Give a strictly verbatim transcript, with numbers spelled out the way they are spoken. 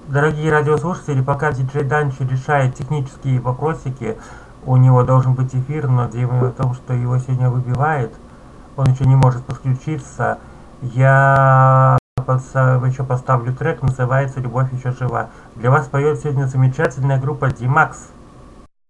Дорогие радиослушатели, пока диджей Данчи решает технические вопросики, у него должен быть эфир, но дело в том, что его сегодня выбивает, он еще не может подключиться. Я еще поставлю трек, называется «Любовь еще жива». Для вас поет сегодня замечательная группа Димакс.